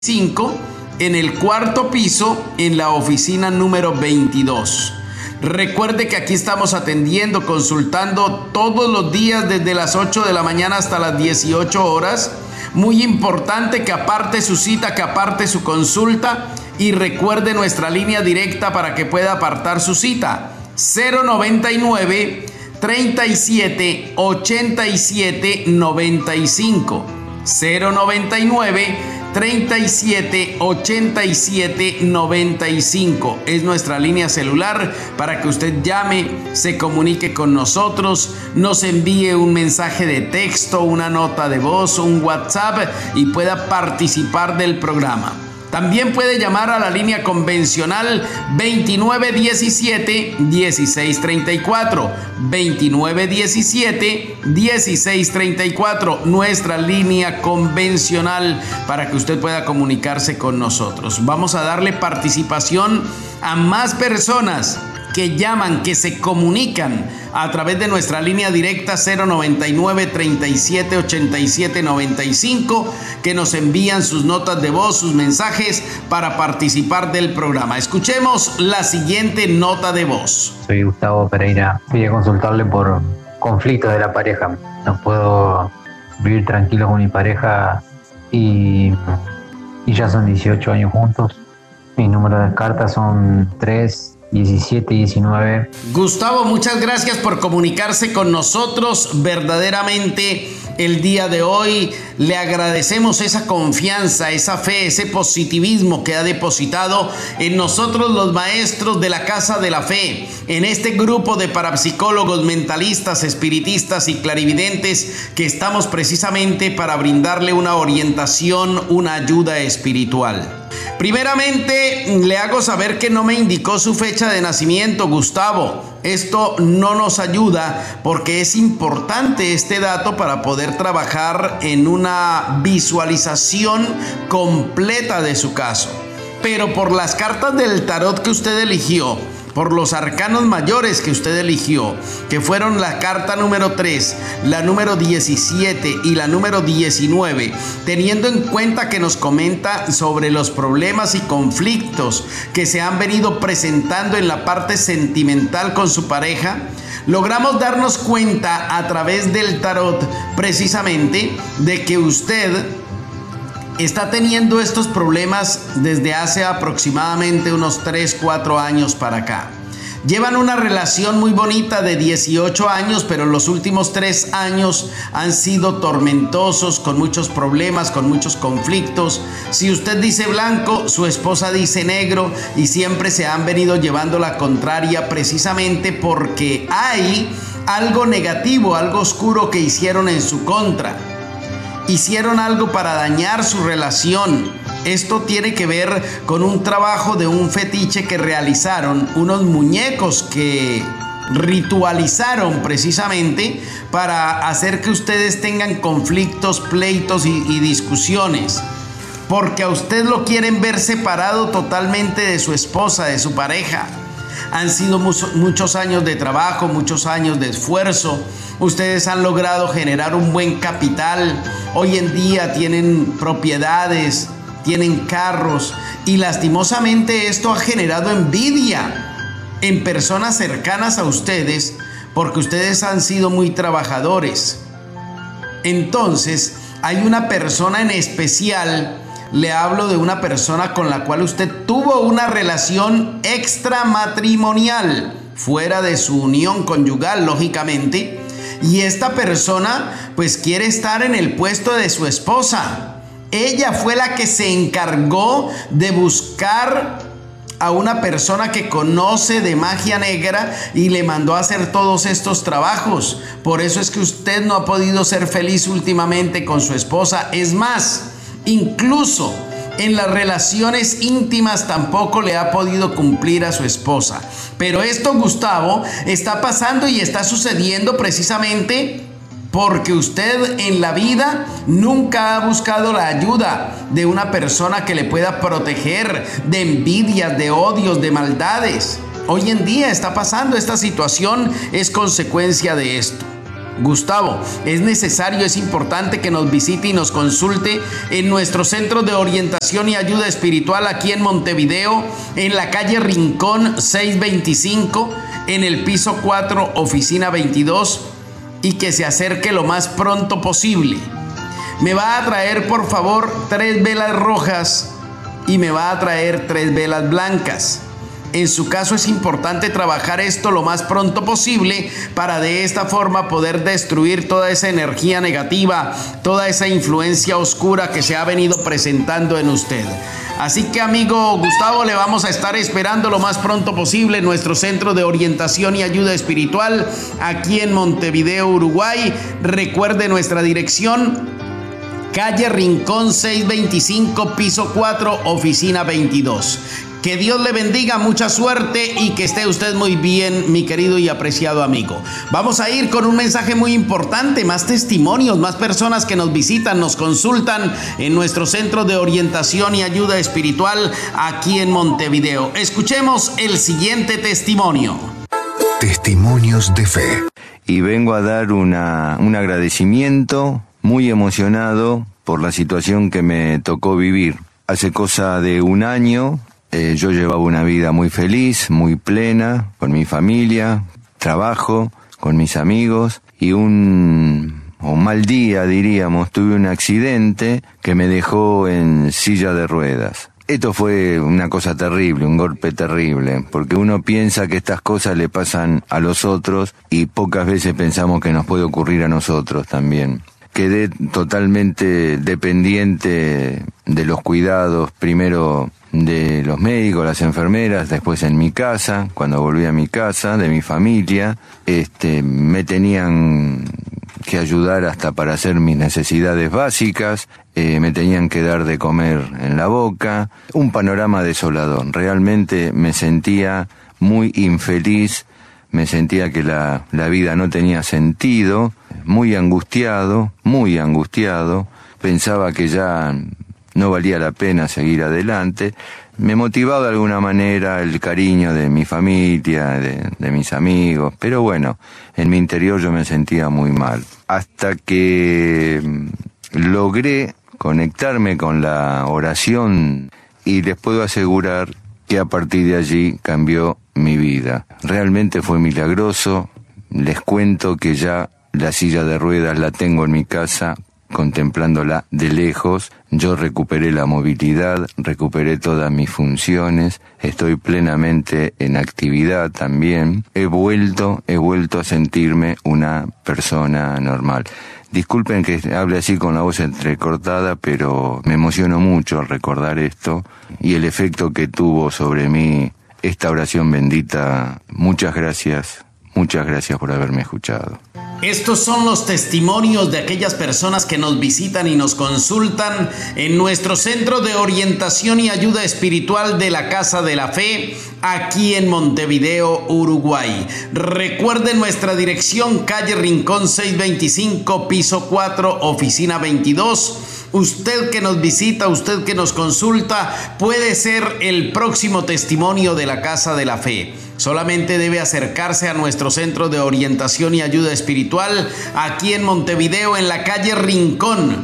5 en el cuarto piso en la oficina número 22. Recuerde que aquí estamos atendiendo, consultando todos los días desde las 8 de la mañana hasta las 18 horas. Muy importante que aparte su cita, que aparte su consulta y recuerde nuestra línea directa para que pueda apartar su cita. 099 37 87 95. 099 37 87 95 es nuestra línea celular para que usted llame, se comunique con nosotros, nos envíe un mensaje de texto, una nota de voz, un WhatsApp y pueda participar del programa. También puede llamar a la línea convencional 2917-1634, 2917-1634, nuestra línea convencional para que usted pueda comunicarse con nosotros. Vamos a darle participación a más personas que llaman, que se comunican a través de nuestra línea directa 099 37 87 95, que nos envían sus notas de voz, sus mensajes para participar del programa. Escuchemos la siguiente nota de voz. Soy Gustavo Pereira. Quería consultarle por conflictos de la pareja. No puedo vivir tranquilo con mi pareja y ya son 18 años juntos. Mis números de cartas son 3, 17 y 19. Gustavo, muchas gracias por comunicarse con nosotros. Verdaderamente el día de hoy le agradecemos esa confianza, esa fe, ese positivismo que ha depositado en nosotros los maestros de la Casa de la Fe, en este grupo de parapsicólogos, mentalistas, espiritistas y clarividentes que estamos precisamente para brindarle una orientación, una ayuda espiritual. Primeramente, le hago saber que no me indicó su fecha de nacimiento, Gustavo. Esto no nos ayuda porque es importante este dato para poder trabajar en una visualización completa de su caso. Pero por las cartas del tarot que usted eligió, por los arcanos mayores que usted eligió, que fueron la carta número 3, la número 17 y la número 19, teniendo en cuenta que nos comenta sobre los problemas y conflictos que se han venido presentando en la parte sentimental con su pareja, logramos darnos cuenta a través del tarot precisamente de que usted está teniendo estos problemas desde hace aproximadamente unos 3-4 años para acá. Llevan una relación muy bonita de 18 años, pero los últimos 3 años han sido tormentosos, con muchos problemas, con muchos conflictos. Si usted dice blanco, su esposa dice negro y siempre se han venido llevando la contraria precisamente porque hay algo negativo, algo oscuro que hicieron en su contra. Hicieron algo para dañar su relación. Esto tiene que ver con un trabajo de un fetiche que realizaron, unos muñecos que ritualizaron precisamente para hacer que ustedes tengan conflictos, pleitos y discusiones. Porque a usted lo quieren ver separado totalmente de su esposa, de su pareja. Han sido muchos años de trabajo, muchos años de esfuerzo. Ustedes han logrado generar un buen capital. Hoy en día tienen propiedades, tienen carros y lastimosamente esto ha generado envidia en personas cercanas a ustedes porque ustedes han sido muy trabajadores. Entonces, hay una persona en especial. Le hablo de una persona con la cual usted tuvo una relación extramatrimonial, fuera de su unión conyugal, lógicamente. Y esta persona, pues, quiere estar en el puesto de su esposa. Ella fue la que se encargó de buscar a una persona que conoce de magia negra y le mandó a hacer todos estos trabajos. Por eso es que usted no ha podido ser feliz últimamente con su esposa. Es más, incluso en las relaciones íntimas tampoco le ha podido cumplir a su esposa. Pero esto, Gustavo, está pasando y está sucediendo precisamente porque usted en la vida nunca ha buscado la ayuda de una persona que le pueda proteger de envidias, de odios, de maldades. Hoy en día está pasando esta situación, es consecuencia de esto. Gustavo, es necesario, es importante que nos visite y nos consulte en nuestro centro de orientación y ayuda espiritual aquí en Montevideo, en la calle Rincón 625, en el piso 4, oficina 22, y que se acerque lo más pronto posible. Me va a traer, por favor, 3 velas rojas y me va a traer 3 velas blancas. En su caso es importante trabajar esto lo más pronto posible para de esta forma poder destruir toda esa energía negativa, toda esa influencia oscura que se ha venido presentando en usted. Así que, amigo Gustavo, le vamos a estar esperando lo más pronto posible en nuestro centro de orientación y ayuda espiritual aquí en Montevideo, Uruguay. Recuerde nuestra dirección: calle Rincón 625, piso 4, oficina 22. Que Dios le bendiga, mucha suerte y que esté usted muy bien, mi querido y apreciado amigo. Vamos a ir con un mensaje muy importante, más testimonios, más personas que nos visitan, nos consultan en nuestro centro de orientación y ayuda espiritual aquí en Montevideo. Escuchemos el siguiente testimonio. Testimonios de fe. Y vengo a dar un agradecimiento muy emocionado por la situación que me tocó vivir. Hace cosa de un año, yo llevaba una vida muy feliz, muy plena, con mi familia, trabajo, con mis amigos, y un mal día, diríamos, tuve un accidente que me dejó en silla de ruedas. Esto fue una cosa terrible, un golpe terrible, porque uno piensa que estas cosas le pasan a los otros y pocas veces pensamos que nos puede ocurrir a nosotros también. Quedé totalmente dependiente de los cuidados, primero de los médicos, las enfermeras, después en mi casa, cuando volví a mi casa, de mi familia, me tenían que ayudar hasta para hacer mis necesidades básicas, me tenían que dar de comer en la boca, un panorama desolador. Realmente me sentía muy infeliz, me sentía que la vida no tenía sentido, muy angustiado, pensaba que ya no valía la pena seguir adelante. Me motivaba de alguna manera el cariño de mi familia, de mis amigos, pero bueno, en mi interior yo me sentía muy mal. Hasta que logré conectarme con la oración y les puedo asegurar que a partir de allí cambió mi vida. Realmente fue milagroso. Les cuento que ya la silla de ruedas la tengo en mi casa, contemplándola de lejos. Yo recuperé la movilidad, recuperé todas mis funciones, estoy plenamente en actividad también. He vuelto a sentirme una persona normal. Disculpen que hable así con la voz entrecortada, pero me emociono mucho al recordar esto y el efecto que tuvo sobre mí esta oración bendita. Muchas gracias por haberme escuchado. Estos son los testimonios de aquellas personas que nos visitan y nos consultan en nuestro centro de orientación y ayuda espiritual de la Casa de la Fe, aquí en Montevideo, Uruguay. Recuerden nuestra dirección: calle Rincón 625, piso 4, oficina 22. Usted que nos visita, usted que nos consulta, puede ser el próximo testimonio de la Casa de la Fe. Solamente debe acercarse a nuestro centro de orientación y ayuda espiritual aquí en Montevideo, en la calle Rincón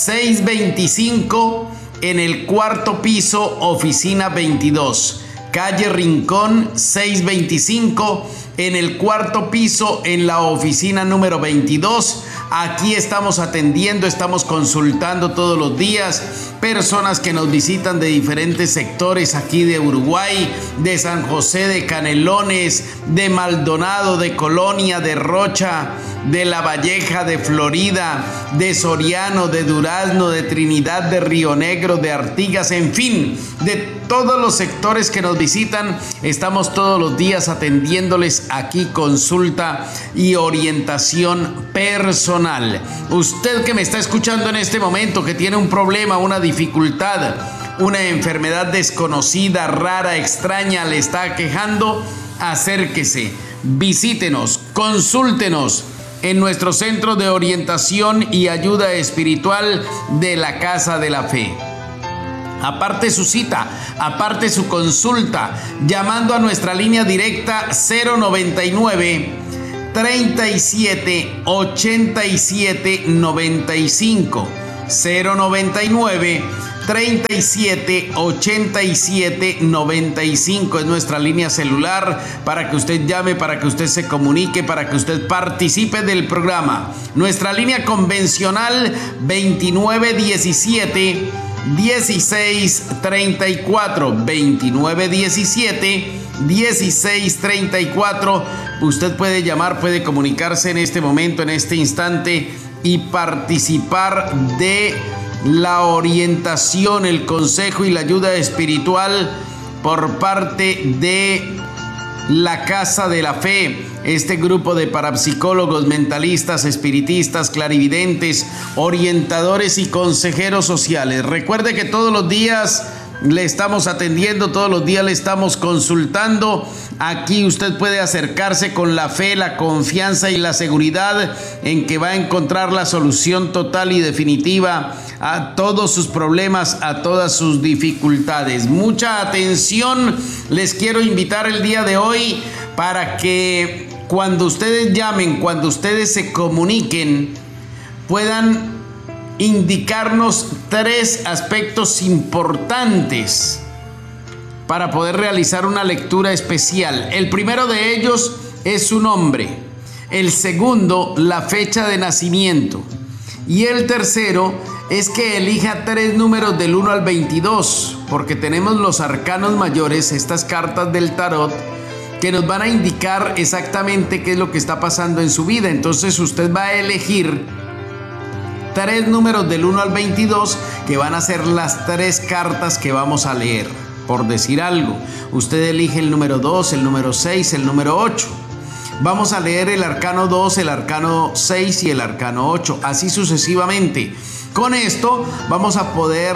625, en el 4º piso, oficina 22. Calle Rincón 625, en el 4º piso, en la oficina número 22. Aquí estamos atendiendo, estamos consultando todos los días personas que nos visitan de diferentes sectores aquí de Uruguay, de San José de Canelones, de Maldonado, de Colonia, de Rocha, de La Valleja, de Florida, de Soriano, de Durazno, de Trinidad, de Río Negro, de Artigas, en fin, de todos los sectores que nos visitan. Estamos todos los días atendiéndoles aquí consulta y orientación personal. Usted que me está escuchando en este momento, que tiene un problema, una dificultad, una enfermedad desconocida, rara, extraña, le está aquejando, acérquese, visítenos, consúltenos en nuestro centro de orientación y ayuda espiritual de la Casa de la Fe. Aparte su cita, aparte su consulta, llamando a nuestra línea directa 099 37 87 95. 099 37 87 95 es nuestra línea celular para que usted llame, para que usted se comunique, para que usted participe del programa. Nuestra línea convencional 2917 1634 2917 1634. Usted puede llamar, puede comunicarse en este momento, en este instante, y participar de la orientación, el consejo y la ayuda espiritual por parte de la Casa de la Fe, este grupo de parapsicólogos, mentalistas, espiritistas, clarividentes, orientadores y consejeros sociales. Recuerde que todos los días le estamos atendiendo, todos los días le estamos consultando. Aquí usted puede acercarse con la fe, la confianza y la seguridad en que va a encontrar la solución total y definitiva a todos sus problemas, a todas sus dificultades. Mucha atención, les quiero invitar el día de hoy para que cuando ustedes llamen, cuando ustedes se comuniquen, puedan indicarnos 3 aspectos importantes para poder realizar una lectura especial. El primero de ellos es su nombre, el segundo, la fecha de nacimiento, y el tercero es que elija 3 números del 1 al 22, porque tenemos los arcanos mayores, estas cartas del tarot, que nos van a indicar exactamente qué es lo que está pasando en su vida. Entonces usted va a elegir 3 números del 1 al 22, que van a ser las 3 cartas que vamos a leer. Por decir algo, usted elige el número 2, el número 6, el número 8. Vamos a leer el arcano 2, el arcano 6 y el arcano 8, así sucesivamente. Con esto vamos a poder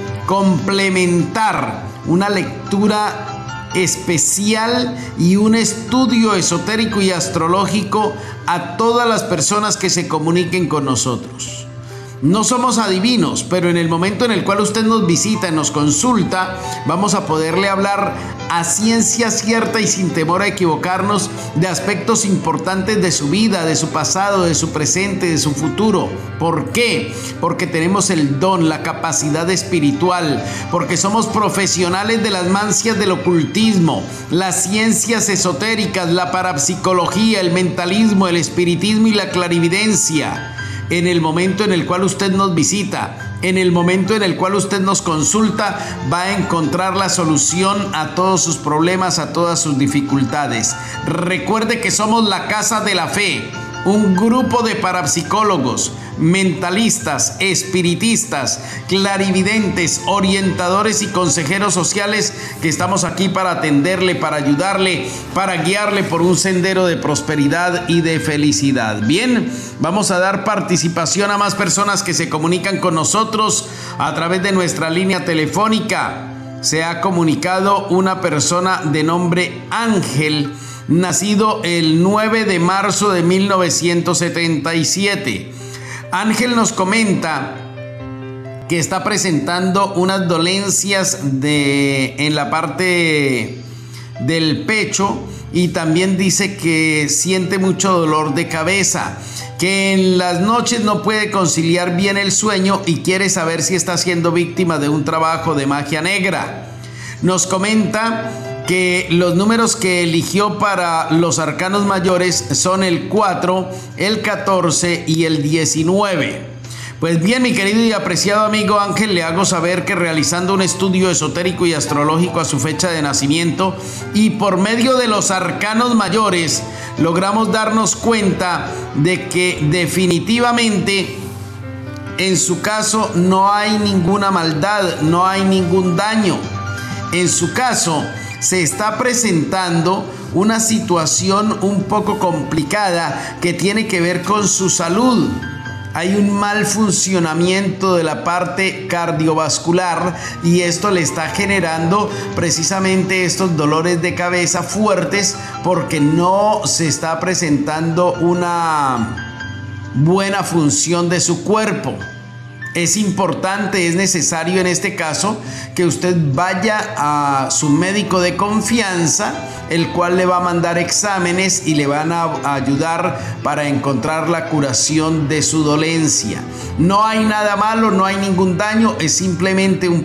complementar una lectura especial y un estudio esotérico y astrológico a todas las personas que se comuniquen con nosotros. No somos adivinos, pero en el momento en el cual usted nos visita y nos consulta, vamos a poderle hablar a ciencia cierta y sin temor a equivocarnos de aspectos importantes de su vida, de su pasado, de su presente, de su futuro. ¿Por qué? Porque tenemos el don, la capacidad espiritual, porque somos profesionales de las mancias del ocultismo, las ciencias esotéricas, la parapsicología, el mentalismo, el espiritismo y la clarividencia. En el momento en el cual usted nos visita, en el momento en el cual usted nos consulta, va a encontrar la solución a todos sus problemas, a todas sus dificultades. Recuerde que somos la Casa de la Fe, un grupo de parapsicólogos, mentalistas, espiritistas, clarividentes, orientadores y consejeros sociales que estamos aquí para atenderle, para ayudarle, para guiarle por un sendero de prosperidad y de felicidad. Bien, vamos a dar participación a más personas que se comunican con nosotros a través de nuestra línea telefónica. Se ha comunicado una persona de nombre Ángel, nacido el 9 de marzo de 1977. Ángel nos comenta que está presentando unas dolencias en la parte del pecho, y también dice que siente mucho dolor de cabeza, que en las noches no puede conciliar bien el sueño y quiere saber si está siendo víctima de un trabajo de magia negra. Nos comenta que los números que eligió para los arcanos mayores son el 4, el 14 y el 19. Pues bien, mi querido y apreciado amigo Ángel, le hago saber que realizando un estudio esotérico y astrológico a su fecha de nacimiento y por medio de los arcanos mayores, logramos darnos cuenta de que definitivamente en su caso no hay ninguna maldad, no hay ningún daño. En su caso se está presentando una situación un poco complicada que tiene que ver con su salud. Hay un mal funcionamiento de la parte cardiovascular y esto le está generando precisamente estos dolores de cabeza fuertes porque no se está presentando una buena función de su cuerpo. Es importante, es necesario en este caso que usted vaya a su médico de confianza, el cual le va a mandar exámenes y le van a ayudar para encontrar la curación de su dolencia. No hay nada malo, no hay ningún daño, es simplemente un